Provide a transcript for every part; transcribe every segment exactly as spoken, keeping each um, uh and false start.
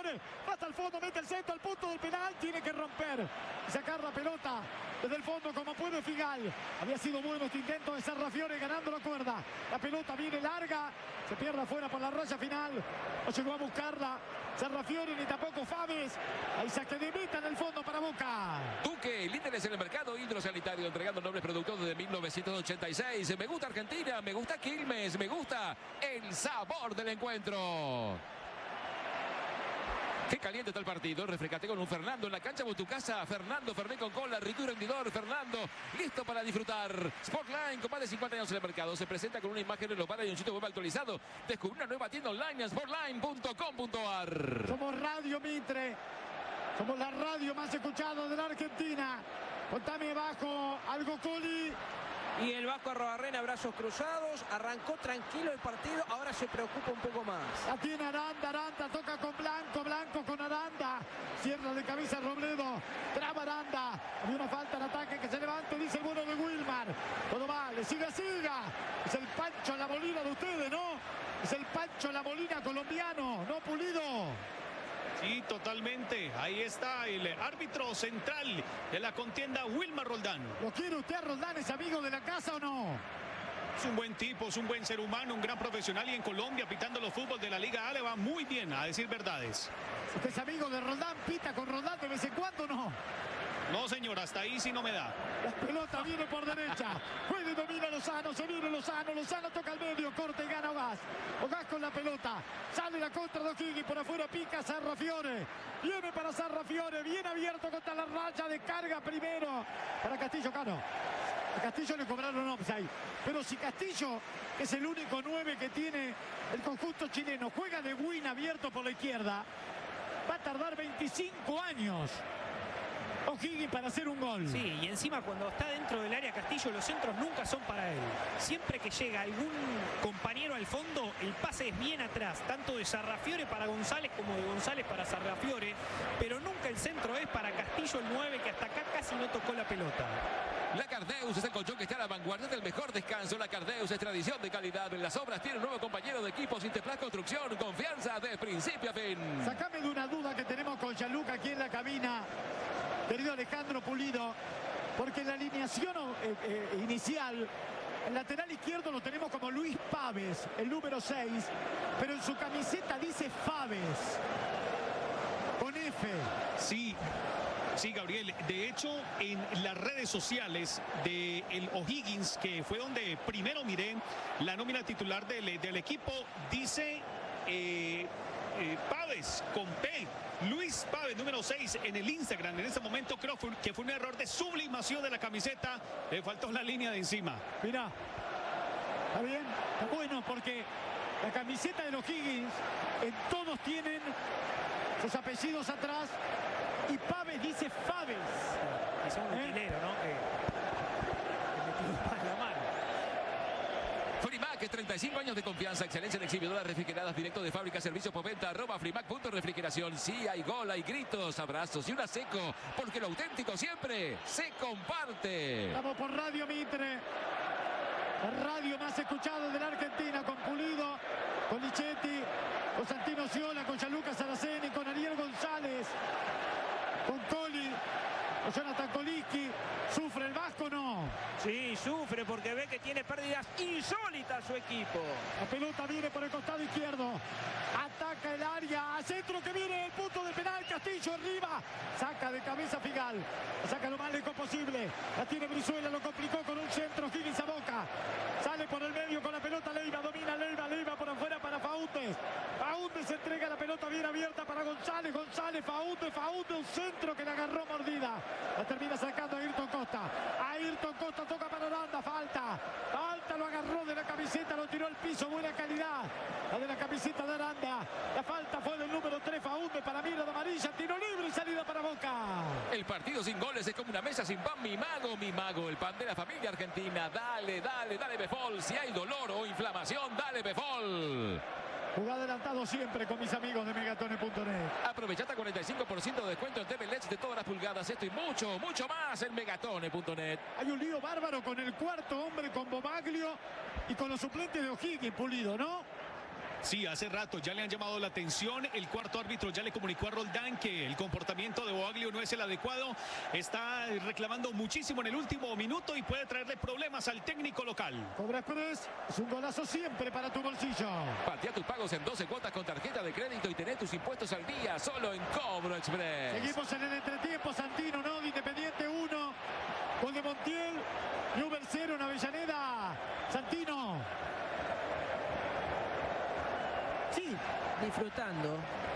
Sarrafiore, va hasta el fondo, mete el centro al punto del penal, tiene que romper y sacar la pelota desde el fondo como puede Figal. Había sido bueno este intento de Sarrafiore ganando la cuerda. La pelota viene larga, se pierde afuera por la raya final, no llegó a buscarla Sarrafiore ni tampoco Faves. Ahí saque de meta en el fondo para Boca. Duque, líderes en el mercado hidrosanitario, entregando nobles productos desde mil novecientos ochenta y seis. Me gusta Argentina, me gusta Quilmes, me gusta el sabor del encuentro. Qué caliente está el partido. Refrescate con un Fernando en la cancha de tu casa. Fernando Fernet con cola, rico y rendidor. Fernando, listo para disfrutar. Sportline, con más de cincuenta años en el mercado, se presenta con una imagen renovada y un sitio web actualizado. Descubre una nueva tienda online en sportline punto com punto ar. Somos Radio Mitre. Somos la radio más escuchada de la Argentina. Contame abajo, algo Coli. Y el Vasco Arrobarrena, brazos cruzados, arrancó tranquilo el partido, ahora se preocupa un poco más. La tiene Aranda, Aranda toca con Blanco, Blanco con Aranda, cierra de cabeza Robledo, traba Aranda, había una falta en ataque que se levanta, dice el bueno de Wilmar, todo vale, siga, siga, es el Pancho en la Molina de ustedes, ¿no? Es el Pancho en la Molina colombiano, no Pulido. Sí, totalmente. Ahí está el árbitro central de la contienda, Wilmar Roldán. ¿Lo quiere usted a Roldán? ¿Es amigo de la casa o no? Es un buen tipo, es un buen ser humano, un gran profesional, y en Colombia pitando los fútbol de la Liga A le va muy bien, a decir verdades. ¿Usted es amigo de Roldán? ¿Pita con Roldán de vez en cuando o no? No, señor, hasta ahí sí no me da. La pelota viene por derecha. Juega y domina Lozano. Se viene Lozano. Lozano toca al medio. Corta y gana Ogaz. Ogaz con la pelota. Sale la contra de O'Higgins. Por afuera pica Sarrafiore. Viene para Sarrafiore. Bien abierto contra la raya de carga primero. Para Castillo Cano. A Castillo le cobraron offside. Pero si Castillo, que es el único nueve que tiene el conjunto chileno, juega de win abierto por la izquierda, va a tardar veinticinco años O'Higgins para hacer un gol. Sí, y encima cuando está dentro del área Castillo, los centros nunca son para él. Siempre que llega algún compañero al fondo, el pase es bien atrás, tanto de Sarrafiore para González como de González para Sarrafiore, pero nunca el centro es para Castillo, el nueve, que hasta acá casi no tocó la pelota. La Cardeus es el colchón que está a la vanguardia del mejor descanso. La Cardeus es tradición de calidad. En las obras tiene un nuevo compañero de equipo. Sinterplas Construcción, confianza de principio a fin. Sacame de una duda que tenemos con Gianluca aquí en la cabina, querido Alejandro Pulido, porque en la alineación eh, eh, inicial, el lateral izquierdo lo tenemos como Luis Paves, el número seis, pero en su camiseta dice Faves, con F. Sí. Sí, Gabriel, de hecho en las redes sociales de el O'Higgins, que fue donde primero miré la nómina titular del, del equipo, dice eh, eh, Paves con P, Luis Paves, número seis en el Instagram. En ese momento creo que fue un error de sublimación de la camiseta, le faltó la línea de encima. Mira, está bien, está bueno, porque la camiseta de los O'Higgins, en todos tienen sus apellidos atrás, y Paves dice Faves. Es un ¿Eh? utilero, ¿no? Que, que metió en la mano. Frimac, treinta y cinco años de confianza, excelencia en exhibidoras refrigeradas, directo de fábrica, servicios por venta, arroba frimac punto refrigeración. Sí, hay gol, hay gritos, abrazos y una seco, porque lo auténtico siempre se comparte. Estamos por Radio Mitre, la radio más escuchada de la Argentina, con Pulido, con Lichetti, con Santino Sciola, con Gianluca Saraceni, con Ariel González, con Coli, con Jonathan Koliski. ¿Sufre el Vasco o no? Sí, sufre porque ve que tiene pérdidas insólitas su equipo. La pelota viene por el costado izquierdo. Ataca el área. A centro que viene el punto del penal. Castillo arriba. Saca de cabeza Figal. La saca lo más lejos posible. La tiene Brizuela. Lo complicó con un centro. Higgins a Boca. Sale por el medio con la pelota Leiva. Domina Leiva. Leiva por afuera para Faúndez. Faúndez se entrega la pelota bien abierta para González. González. Faúndez. Faúndez. Un centro que le agarró mordida. La termina sacando a Ayrton Costa. Ayrton Costa toca para Aranda. Falta. Falta. Lo agarró de la camiseta. Lo tiró al piso. Buena calidad. La de la camiseta de Aranda. La falta fue del número tres, Faúndez, para Mira de amarilla. Tiro libre y salida para Boca. El partido sin goles es como una mesa sin pan. Mi mago, mi mago, el pan de la familia argentina. Dale, dale, dale Befol. Si hay dolor o inflamación, dale Befol. Juega adelantado siempre con mis amigos de Megatone punto net. Aprovecha hasta cuarenta y cinco por ciento de descuento en T V L E Ds de todas las pulgadas. Esto y mucho, mucho más en Megatone punto net. Hay un lío bárbaro con el cuarto hombre, con Bobaglio y con los suplentes de O'Higgins, Pulido, ¿no? Sí, hace rato ya le han llamado la atención. El cuarto árbitro ya le comunicó a Roldán que el comportamiento de Bobaglio no es el adecuado. Está reclamando muchísimo en el último minuto y puede traerle problemas al técnico local. Cobra Express es un golazo siempre para tu bolsillo. Patea tus pagos en doce cuotas con tarjeta de crédito y tener tus impuestos al día solo en Cobro Express. Seguimos en el entretiempo. Santino, no, de Independiente uno. Gol de Montiel. Newell cero en Avellaneda. Santino. Sí. Disfrutando.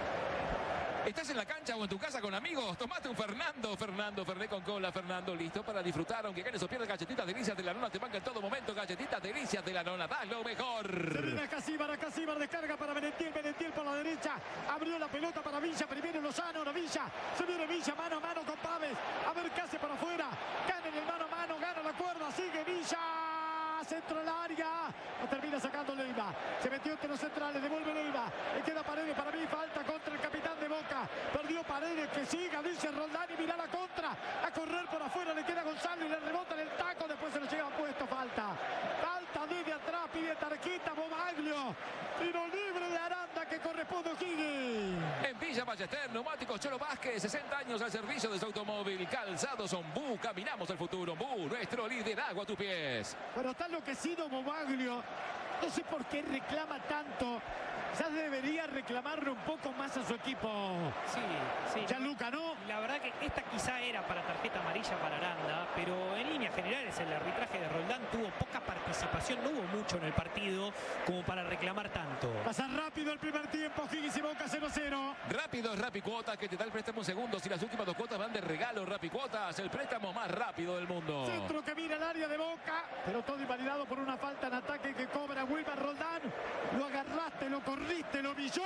¿Estás en la cancha o en tu casa con amigos? Tomate un Fernando. Fernando, Fernet con cola. Fernando, listo para disfrutar. Aunque ganes o pierdas, galletitas delicias de la nona te banca en todo momento. Galletitas delicias de la nona. Das lo mejor. Se viene a Casíbar, a Casíbar, descarga para Benetiel. Benetiel por la derecha. Abrió la pelota para Villa. Primero Lozano, ahora Villa. Se viene Villa, mano a mano con Paves. A ver qué hace para afuera. Gana en el mano a mano, gana la cuerda. Sigue Villa. Centro al área. Lo termina sacando Leiva. Se metió entre los centrales. Devuelve Leiva. Le queda Paredes. Para mí falta contra el capitán de Boca. Perdió Paredes. Que siga, dice Roldán. Y mira la contra. A correr por afuera. Le queda Gonzalo y le rebota en el taco. Después se lo lleva puesto. Falta. Falta desde atrás. Pide tarjeta Bobaglio. Tiro libre de Aranda que corresponde a O'Higgins. En Villa Ballester, neumáticos Cholo Vázquez, sesenta años al servicio de su automóvil. Calzados son Bu, caminamos al futuro. Bu, nuestro liderazgo a tus pies. Pero está enloquecido Bobaglio. No sé por qué reclama tanto. Ya debería reclamarle un poco más a su equipo. Sí, sí. Gianluca, ¿no? La verdad que esta quizá era para tarjeta amarilla para Aranda, pero en líneas generales el arbitraje de Roldán tuvo poca participación, no hubo mucho en el partido como para reclamar tanto. Pasa rápido el primer tiempo, O'Higgins y Boca cero cero. Rápido es Rapicuotas que te da el préstamo en segundos y las últimas dos cuotas van de regalo. Rapicuotas, el préstamo más rápido del mundo. Centro que mira el área de Boca, pero todo invalidado por una falta en ataque que cobra Wilmar Roldán. Lo agarraste, lo corriste, lo humilló.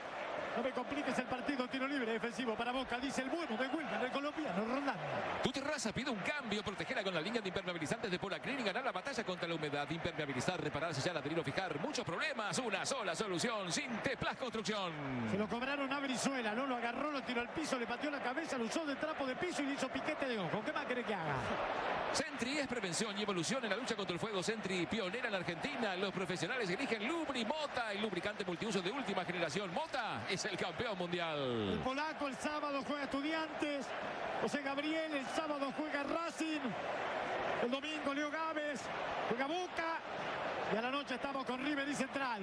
No me compliques el partido, tiro libre defensivo para Boca, dice el bueno de Wilmar, el colombiano Roldán. Tu terraza pide un cambio, protegerla con la línea de impermeabilizantes de Polaclin y ganar la batalla contra la humedad. Impermeabilizar, reparar, sellar, adherir o fijar. Muchos problemas, una sola solución. Sinteplas Construcción. Se lo cobraron a Brizuela, no lo agarró, lo tiró al piso, le pateó la cabeza, lo usó de trapo de piso y le hizo piquete de ojo. ¿Qué más quiere que haga? Sentry es prevención y evolución en la lucha contra el fuego. Sentry, pionera en la Argentina. Los profesionales eligen Lubri Mota, el lubricante multiuso de última generación. Mota es el campeón mundial. El polaco el sábado juega Estudiantes. José Gabriel el sábado juega Racing. El domingo Leo Gávez juega Boca. Y a la noche estamos con River y Central.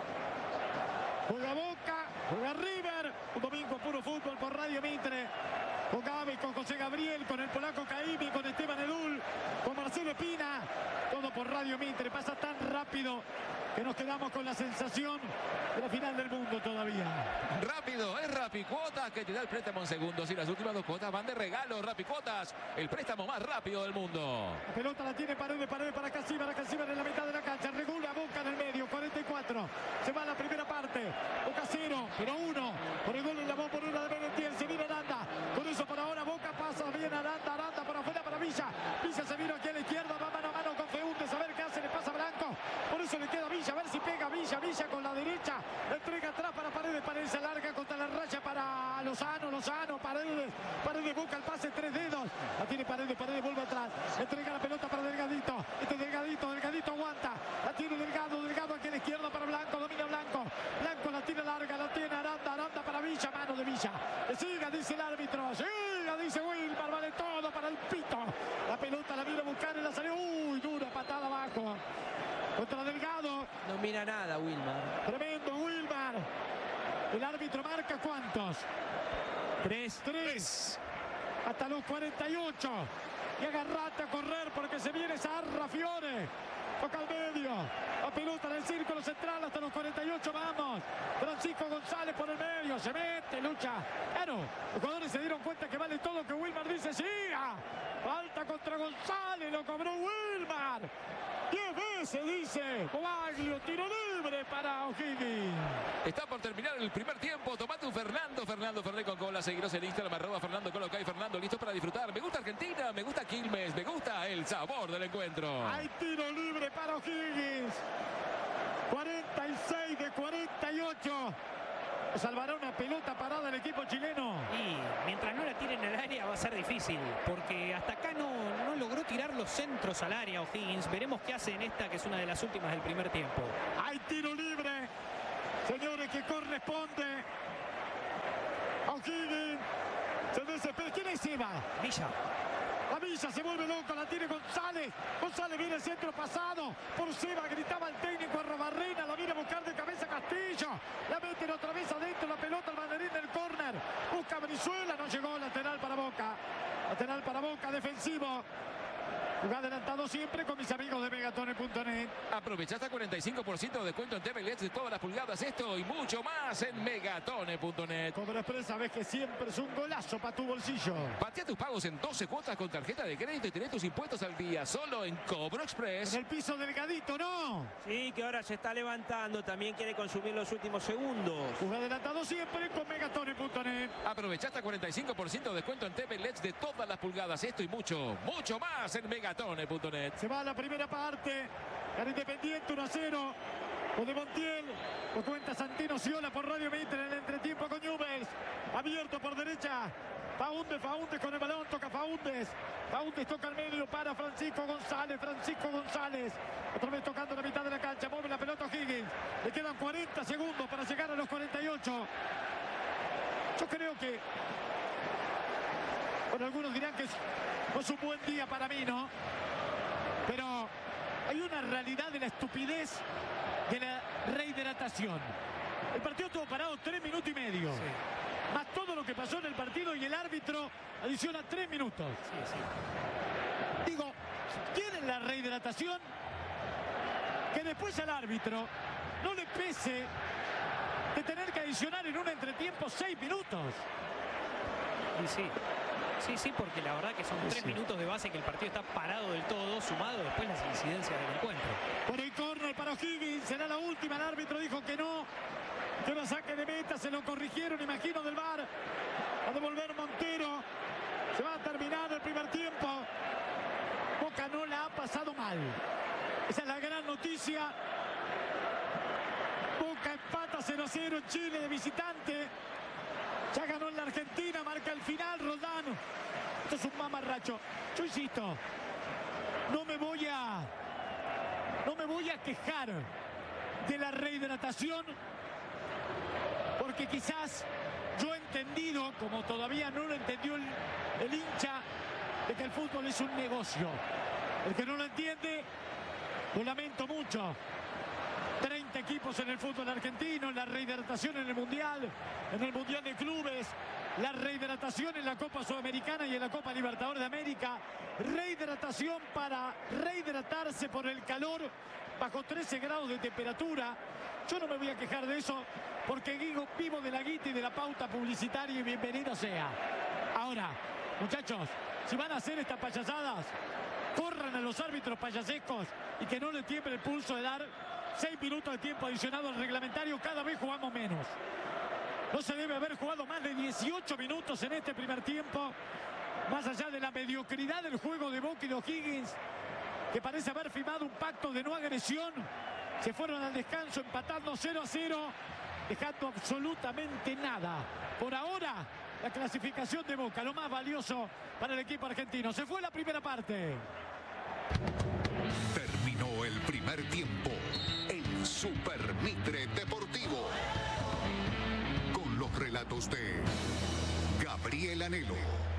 Juega Boca, juega River. Un domingo puro fútbol por Radio Mitre. Con Gávez, con José Gabriel, con el polaco Caimi, con Esteban Edul, con Marcelo Espina. Todo por Radio Mitre. Pasa tan rápido que nos quedamos con la sensación de la final del mundo todavía. Rápido, es Rapicuotas que te da el préstamo en segundos y las últimas dos cuotas van de regalo. Rapicuotas, el préstamo más rápido del mundo. La pelota la tiene Paredes, Paredes para Casíbar, Casíbar en la mitad de la cancha, regula Boca en el medio, cuarenta y cuatro. Se va a la primera parte, Boca cero, pero uno, por el gol en la bombonera de Benetiel, se viene Aranda. Con eso por ahora Boca pasa bien Aranda, Aranda por afuera para Villa. Villa se vino aquí a la izquierda, va mano a mano con Feúndes, a ver qué hace, le pasa Blanco. Por eso le queda Villa, a ver si pega Villa, Villa con la derecha, entrega atrás para Paredes, Paredes se larga contra la raya para Lozano, Lozano, Paredes, Paredes busca el pase, tres dedos, la tiene Paredes, Paredes vuelve atrás, entrega la pelota para Delgadito, este Delgadito, Delgadito aguanta, la tiene Delgado, Delgado aquí a la izquierda para Blanco, domina Blanco, Blanco la tira larga, la tiene Aranda, Aranda para Villa, mano de Villa, que siga, dice el árbitro, siga, dice Wilmar, vale todo para el pito, la pelota la mira a buscar y la salió, uy, dura patada abajo, contra Delgado. No mira nada Wilmar. Tremendo Wilmar. El árbitro marca ¿cuántos? Tres. Tres. Hasta los cuarenta y ocho. Y agarrate a correr porque se viene Sarrafiore. Toca al medio. La pelota en el círculo central hasta los cuarenta y ocho. Vamos. Francisco González por el medio. Se mete, lucha. Claro, los jugadores se dieron cuenta que vale todo que Wilmar dice. ¡Siga! Falta contra González. Lo cobró Wilmar. Diez veces dice Bobaglio, tiro libre para O'Higgins. Está por terminar el primer tiempo. Tomate un Fernando, Fernando Fernet con cola. Seguiros en Instagram, arroba Fernando Coloca y Fernando, listo para disfrutar. Me gusta Argentina, me gusta Quilmes, me gusta el sabor del encuentro. Hay tiro libre para O'Higgins. cuarenta y seis de cuarenta y ocho. Salvará una pelota parada el equipo chileno. Y mientras no la tiren al área va a ser difícil, porque hasta acá no, no logró tirar los centros al área O'Higgins. Veremos qué hace en esta, que es una de las últimas del primer tiempo. Hay tiro libre. Señor que corresponde a O'Higgins. Se desespera. ¿Quién es Eva? Villa. La Villa se vuelve loco, la tiene González. González viene el centro pasado por Seba, gritaba el técnico Arrobarrena, la viene a buscar de cabeza Castillo. La meten otra vez adentro, la pelota al banderín del córner. Busca Brizuela, no llegó, lateral para Boca. Lateral para Boca, defensivo. Juega adelantado siempre con mis amigos de Megatone punto net. Aprovecha hasta cuarenta y cinco por ciento de descuento en T V L E D de todas las pulgadas. Esto y mucho más en Megatone punto net. Cobra Express, sabes que siempre es un golazo para tu bolsillo. Patea tus pagos en doce cuotas con tarjeta de crédito y tenés tus impuestos al día solo en Cobro Express. En el piso delgadito, ¿no? Sí, que ahora se está levantando, también quiere consumir los últimos segundos. Juega adelantado siempre con Megatone punto net. Aprovecha hasta cuarenta y cinco por ciento de descuento en T V L E D de todas las pulgadas. Esto y mucho, mucho más en Megatone punto net. Se va a la primera parte. Gana Independiente uno a cero. O de Montiel. Lo cuenta Santino Ciola por Radio Mitre en el entretiempo con Newell's. Abierto por derecha. Faúndez, Faúndez con el balón. Toca Faúndez. Faúndez toca al medio para Francisco González. Francisco González. Otra vez tocando la mitad de la cancha. Mueve la pelota O'Higgins. Le quedan cuarenta segundos para llegar a los cuarenta y ocho. Yo creo que... Bueno, algunos dirán que es, no es un buen día para mí, ¿no? Pero hay una realidad de la estupidez de la rehidratación. El partido estuvo parado tres minutos y medio. Sí. Más todo lo que pasó en el partido y el árbitro adiciona tres minutos. Sí, sí. Digo, ¿quieren la rehidratación? Que después al árbitro no le pese de tener que adicionar en un entretiempo seis minutos. Y sí. Sí, sí, porque la verdad que son tres sí. minutos de base que el partido está parado del todo, sumado después las incidencias del encuentro. Por el córner para O'Higgins, será la última, el árbitro dijo que no, que va a saque de meta, se lo corrigieron, imagino, del V A R. Va a devolver Montero, se va a terminar el primer tiempo. Boca no la ha pasado mal, esa es la gran noticia. Boca empata cero a cero en Chile de visitante. Ya ganó en la Argentina, marca el final Roldán. Esto es un mamarracho. Yo insisto, no me voy a no me voy a quejar de la rehidratación, porque quizás yo he entendido, como todavía no lo entendió el, el hincha, de que el fútbol es un negocio. El que no lo entiende, lo lamento mucho. treinta equipos en el fútbol argentino, la rehidratación en el Mundial, en el Mundial de Clubes, la rehidratación en la Copa Sudamericana y en la Copa Libertadores de América, rehidratación para rehidratarse por el calor bajo trece grados de temperatura. Yo no me voy a quejar de eso, porque vivo de la guita y de la pauta publicitaria, y bienvenido sea. Ahora, muchachos, si van a hacer estas payasadas, corran a los árbitros payasescos y que no les tiemble el pulso de dar seis minutos de tiempo adicionado al reglamentario. Cada vez jugamos menos. No se debe haber jugado más de dieciocho minutos en este primer tiempo. Más allá de la mediocridad del juego de Boca y de O'Higgins, que parece haber firmado un pacto de no agresión, se fueron al descanso empatando cero a cero, dejando absolutamente nada. Por ahora, la clasificación de Boca, lo más valioso para el equipo argentino. Se fue la primera parte. Terminó el primer tiempo en Super Mitre Deportivo, con los relatos de Gabriel Anhelo.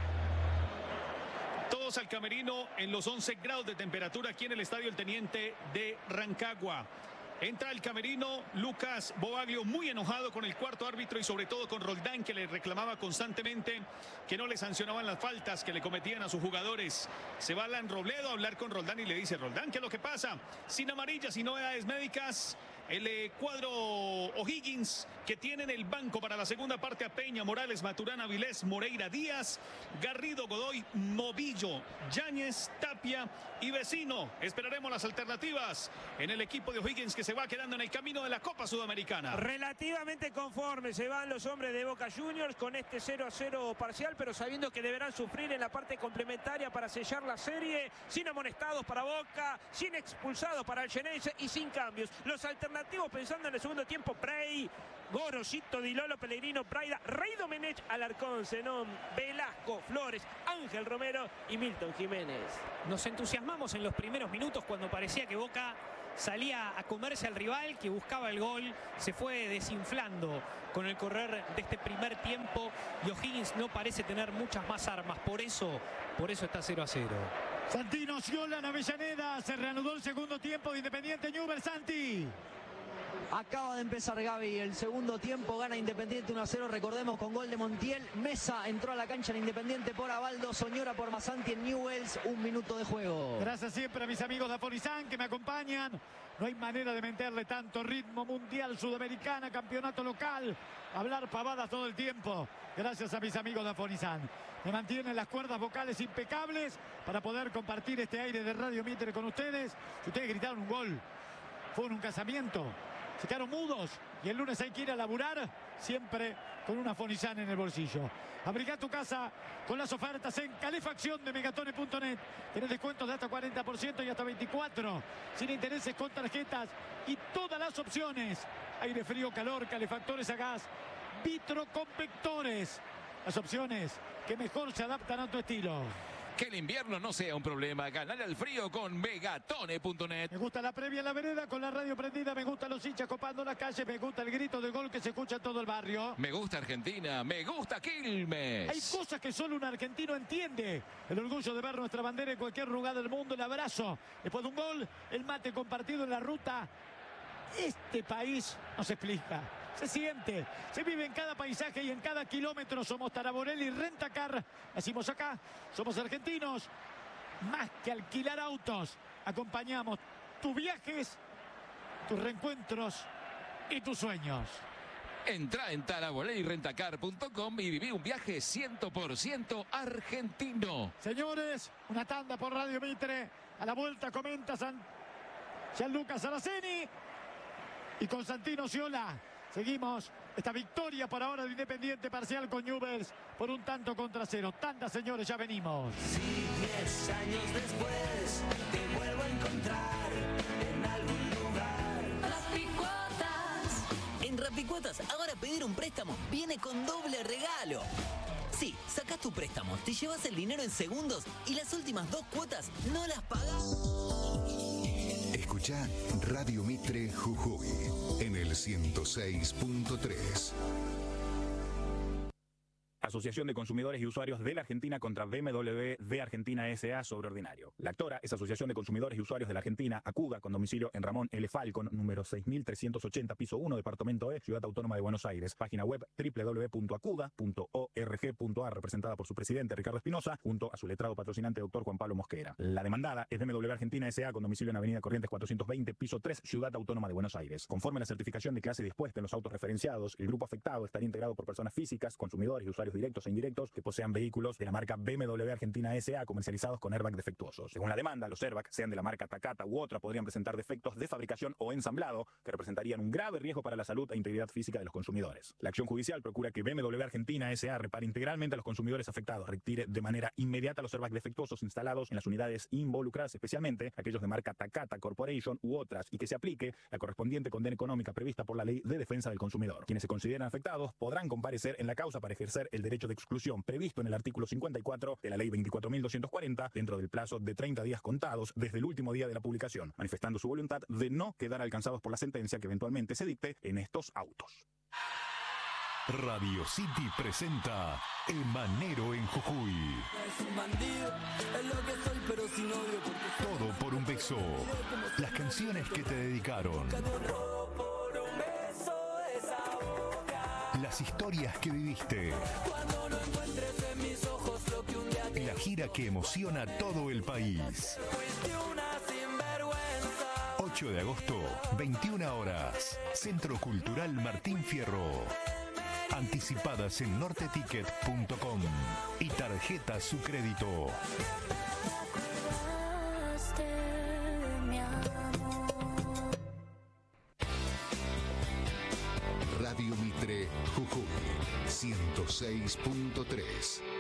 Todos al camerino en los once grados de temperatura aquí en el Estadio El Teniente de Rancagua. Entra al camerino Lucas Boaglio, muy enojado con el cuarto árbitro y sobre todo con Roldán, que le reclamaba constantemente que no le sancionaban las faltas que le cometían a sus jugadores. Se va Alan Robledo a hablar con Roldán y le dice: Roldán, ¿qué es lo que pasa? Sin amarillas y novedades médicas, el eh, cuadro O'Higgins, que tiene en el banco para la segunda parte a Peña, Morales, Maturana, Vilés, Moreira, Díaz, Garrido, Godoy, Movillo, Yáñez, Tapia y Vecino. Esperaremos las alternativas en el equipo de O'Higgins, que se va quedando en el camino de la Copa Sudamericana. Relativamente conforme se van los hombres de Boca Juniors con este cero a cero parcial, pero sabiendo que deberán sufrir en la parte complementaria para sellar la serie, sin amonestados para Boca, sin expulsados para el Xeneize y sin cambios. Los alternativos, pensando en el segundo tiempo: Prey, Gorosito, Di Lolo, Pellegrino, Praida, Rey Domenech, Alarcón, Zenón, Velasco, Flores, Ángel Romero y Milton Jiménez. Nos entusiasmamos en los primeros minutos cuando parecía que Boca salía a comerse al rival que buscaba el gol, se fue desinflando con el correr de este primer tiempo y O'Higgins no parece tener muchas más armas, por eso, por eso está cero a cero. Santino Sciolà en Avellaneda, se reanudó el segundo tiempo de Independiente Newell's. Santi. Acaba de empezar Gaby el segundo tiempo, gana Independiente uno a cero, recordemos con gol de Montiel. Mesa entró a la cancha en Independiente por Abaldo, Soñora por Masanti en Newell's, un minuto de juego. Gracias siempre a mis amigos de Afonizan que me acompañan. No hay manera de meterle tanto ritmo. Mundial, Sudamericana, campeonato local, hablar pavadas todo el tiempo. Gracias a mis amigos de Afonizan. Me mantienen las cuerdas vocales impecables para poder compartir este aire de Radio Mitre con ustedes. Si ustedes gritaron un gol, fue en un casamiento, se quedaron mudos y el lunes hay que ir a laburar siempre con una Afonizan en el bolsillo. Abriga tu casa con las ofertas en calefacción de megatone punto net. Tienes descuentos de hasta cuarenta por ciento y hasta veinticuatro por ciento. Sin intereses, con tarjetas y todas las opciones. Aire frío, calor, calefactores a gas, vitroconvectores. Las opciones que mejor se adaptan a tu estilo. Que el invierno no sea un problema. Ganar al frío con megatone punto net. Me gusta la previa en la vereda con la radio prendida. Me gustan los hinchas copando la calle. Me gusta el grito de gol que se escucha en todo el barrio. Me gusta Argentina. Me gusta Quilmes. Hay cosas que solo un argentino entiende. El orgullo de ver nuestra bandera en cualquier lugar del mundo. El abrazo después de un gol. El mate compartido en la ruta. Este país no se explica. Se siente, se vive en cada paisaje y en cada kilómetro. Somos Taraborelli Rentacar. Decimos acá, somos argentinos. Más que alquilar autos, acompañamos tus viajes, tus reencuentros y tus sueños. Entra en taraborelli rentacar punto com y viví un viaje cien por ciento argentino. Señores, una tanda por Radio Mitre. A la vuelta comenta San Gianluca Saraceni y con Santino Sciolà. Seguimos esta victoria por ahora de Independiente parcial con Newell's por un tanto contra cero. Tanta, señores, ya venimos. Si diez años después te vuelvo a encontrar en algún lugar. Rapicuotas. En Rapicuotas, ahora pedir un préstamo viene con doble regalo. Sí, sacás tu préstamo, te llevas el dinero en segundos y las últimas dos cuotas no las pagás. Escucha Radio Mitre Jujuy en el ciento seis punto tres. Asociación de Consumidores y Usuarios de la Argentina contra B M W de Argentina S A sobre ordinario. La actora es Asociación de Consumidores y Usuarios de la Argentina, ACUDA, con domicilio en Ramón L. Falcon, número seis mil trescientos ochenta, piso uno, departamento E, Ciudad Autónoma de Buenos Aires. Página web doble u doble u doble u punto acuda punto org punto ar, representada por su presidente Ricardo Espinosa, junto a su letrado patrocinante doctor Juan Pablo Mosquera. La demandada es B M W Argentina S A, con domicilio en Avenida Corrientes cuatrocientos veinte, piso tres, Ciudad Autónoma de Buenos Aires. Conforme a la certificación de clase dispuesta en los autos referenciados, el grupo afectado estaría integrado por personas físicas, consumidores y usuarios directos e indirectos que posean vehículos de la marca B M W Argentina S A comercializados con airbag defectuosos. Según la demanda, los airbags, sean de la marca Takata u otra, podrían presentar defectos de fabricación o ensamblado que representarían un grave riesgo para la salud e integridad física de los consumidores. La acción judicial procura que B M W Argentina S A repare integralmente a los consumidores afectados, retire de manera inmediata los airbags defectuosos instalados en las unidades involucradas, especialmente aquellos de marca Takata Corporation u otras, y que se aplique la correspondiente condena económica prevista por la Ley de Defensa del Consumidor. Quienes se consideren afectados podrán comparecer en la causa para ejercer el derecho de exclusión previsto en el artículo cincuenta y cuatro de la Ley veinticuatro mil doscientos cuarenta dentro del plazo de treinta días contados desde el último día de la publicación, manifestando su voluntad de no quedar alcanzados por la sentencia que eventualmente se dicte en estos autos. Radio City presenta Emanero en Jujuy. Es un bandido, es lo que soy, pero sin odio. Todo por un beso. Las canciones que te dedicaron. Las historias que viviste. Cuando no encuentres en mis ojos lo que un día te... La gira que emociona a todo el país. Fuiste una sinvergüenza. ocho de agosto, veintiuna horas. Centro Cultural Martín Fierro. Anticipadas en norte ticket punto com y tarjeta su crédito. Radio Mitre Jujuy ciento seis punto tres.